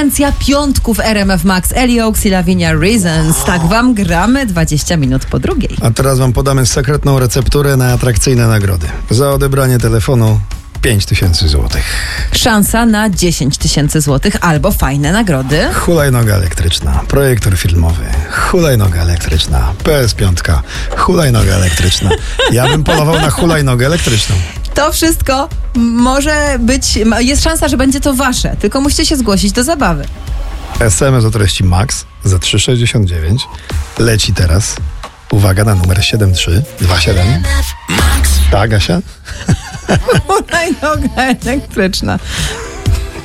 Piątków RMF Max, Ellie Oaks i Lavinia Reasons. Tak wam gramy 20 minut po drugiej. A teraz wam podamy sekretną recepturę na atrakcyjne nagrody. Za odebranie telefonu 5000 złotych. Szansa na 10 000 złotych albo fajne nagrody. Hulajnoga elektryczna, projektor filmowy, hulajnoga elektryczna, PS5, hulajnoga elektryczna. Ja bym polował na hulajnogę elektryczną. To wszystko może być, jest szansa, że będzie to wasze, tylko musicie się zgłosić do zabawy. SMS o treści MAX za 3,69 leci teraz. Uwaga na numer 7327. Tak, Asia? Hulajnoga elektryczna.